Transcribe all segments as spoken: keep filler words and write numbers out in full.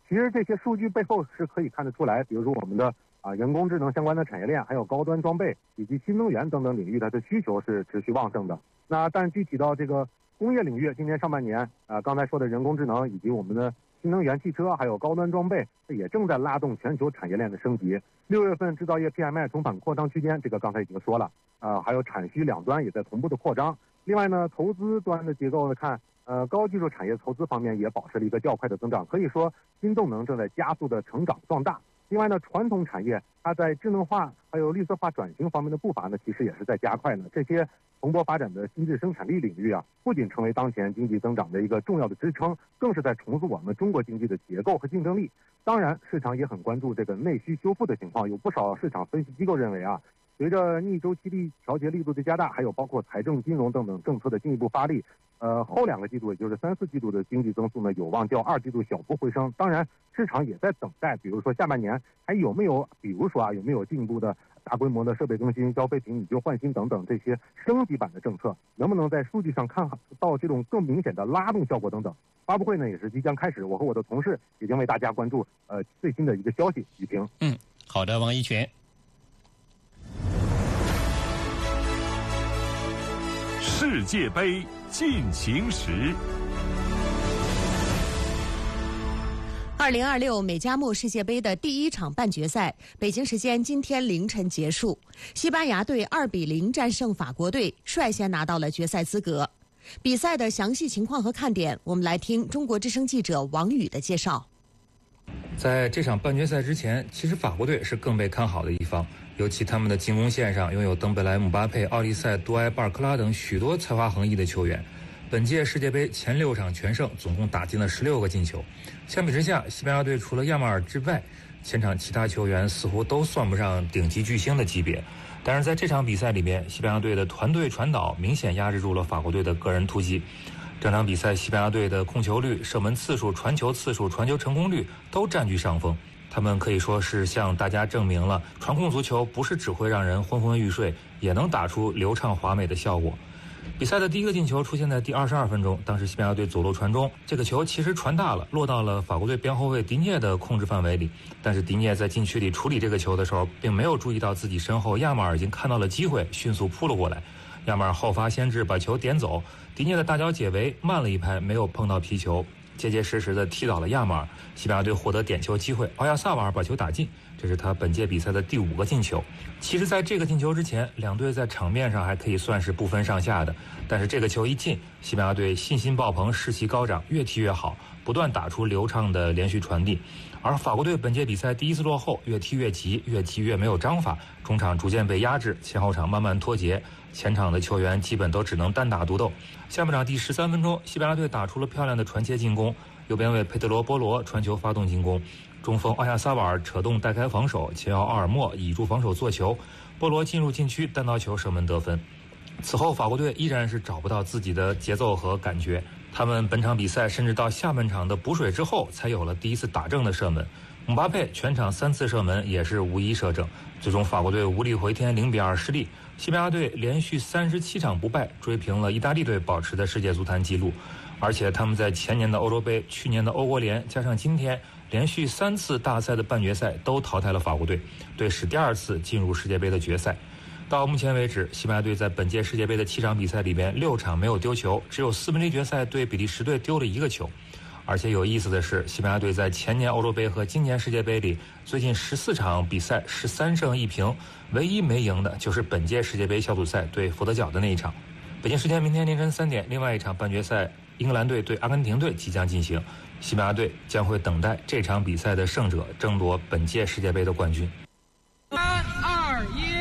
其实这些数据背后是可以看得出来，比如说我们的啊人工智能相关的产业链，还有高端装备以及新能源等等领域，它的需求是持续旺盛的。那但具体到这个工业领域，今年上半年啊，刚才说的人工智能以及我们的新能源汽车，还有高端装备，也正在拉动全球产业链的升级。六月份制造业 P M I 重返扩张区间，这个刚才已经说了啊，还有产需两端也在同步的扩张。另外呢，投资端的结构来看，呃，高技术产业投资方面也保持了一个较快的增长，可以说新动能正在加速的成长壮大。另外呢，传统产业它在智能化还有绿色化转型方面的步伐呢，其实也是在加快呢。这些蓬勃发展的新质生产力领域啊，不仅成为当前经济增长的一个重要的支撑，更是在重塑我们中国经济的结构和竞争力。当然，市场也很关注这个内需修复的情况，有不少市场分析机构认为啊，随着逆周期力调节力度的加大，还有包括财政、金融等等政策的进一步发力，呃，后两个季度，也就是三四季度的经济增速呢，有望较二季度小幅回升。当然，市场也在等待，比如说下半年还有没有，比如说啊，有没有进一步的大规模的设备更新、消费品以旧换新等等这些升级版的政策，能不能在数据上看到这种更明显的拉动效果等等。发布会呢也是即将开始，我和我的同事已经为大家关注呃最新的一个消息。雨萍， 嗯，好的，王一泉。 世界杯进行时。 二零二六美加墨世界杯的第一场半决赛，北京时间今天凌晨结束。西班牙队二比零战胜法国队，率先拿到了决赛资格。比赛的详细情况和看点，我们来听中国之声记者王宇的介绍。 在这场半决赛之前，其实法国队是更被看好的一方，尤其他们的进攻线上拥有登贝莱、姆巴佩、奥利塞、杜埃、巴尔克拉等许多才华横溢的球员。本届世界杯前六场全胜，总共打进了十六个进球。相比之下，西班牙队除了亚马尔之外，前场其他球员似乎都算不上顶级巨星的级别。但是在这场比赛里面，西班牙队的团队传导明显压制住了法国队的个人突击。整场比赛，西班牙队的控球率、射门次数、传球次数、传球成功率都占据上风。他们可以说是向大家证明了，传控足球不是只会让人昏昏欲睡，也能打出流畅华美的效果。比赛的第一个进球出现在第二十二分钟，当时西班牙队左路传中，这个球其实传大了，落到了法国队边后卫迪涅的控制范围里。但是迪涅在禁区里处理这个球的时候，并没有注意到自己身后亚马尔已经看到了机会，迅速扑了过来。亚马尔后发先至，把球点走，迪涅的大脚解围慢了一拍，没有碰到皮球，结结实实的踢倒了亚马尔。西班牙队获得点球机会，奥亚萨瓦尔把球打进，这是他本届比赛的第五个进球。其实在这个进球之前，两队在场面上还可以算是不分上下的，但是这个球一进，西班牙队信心爆棚，士气高涨，越踢越好，不断打出流畅的连续传递。而法国队本届比赛第一次落后，越踢越急，越踢越没有章法，中场逐渐被压制，前后场慢慢脱节，前场的球员基本都只能单打独斗。下半场第十三分钟，西班牙队打出了漂亮的传切进攻，右边卫佩德罗·波罗传球发动进攻，中锋奥亚萨瓦尔扯动带开防守，前腰奥尔莫倚住防守做球，波罗进入禁区单刀球射门得分。此后法国队依然是找不到自己的节奏和感觉，他们本场比赛甚至到下半场的补水之后才有了第一次打正的射门。姆巴佩全场三次射门也是无一射正，最终法国队无力回天，零比二失利。西班牙队连续三十七场不败，追平了意大利队保持的世界足坛纪录。而且他们在前年的欧洲杯、去年的欧国联加上今天连续三次大赛的半决赛都淘汰了法国队，队史第二次进入世界杯的决赛。到目前为止，西班牙队在本届世界杯的七场比赛里边，六场没有丢球，只有四分之一决赛对比利时队丢了一个球。而且有意思的是，西班牙队在前年欧洲杯和今年世界杯里最近十四场比赛十三胜一平，唯一没赢的就是本届世界杯小组赛对佛得角的那一场。北京时间明天凌晨三点，另外一场半决赛英格兰队对阿根廷队即将进行，西班牙队将会等待这场比赛的胜者争夺本届世界杯的冠军。 三二一，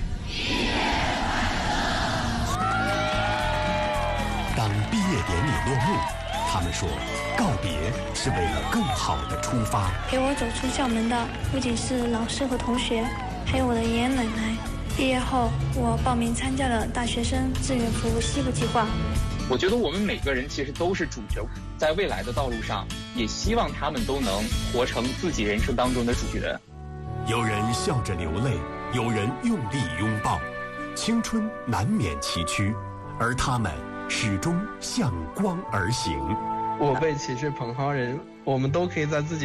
当毕业典礼落幕，他们说告别是为了更好的出发。 陪我走出校门的不仅是老师和同学，还有我的爷爷奶奶。毕业后，我报名参加了大学生志愿服务西部计划。 我觉得我们每个人其实都是主角，在未来的道路上，也希望他们都能活成自己人生当中的主角。 有人笑着流泪，有人用力拥抱，青春难免崎岖，而他们始终向光而行。 我辈岂是蓬蒿人，我们都可以在自己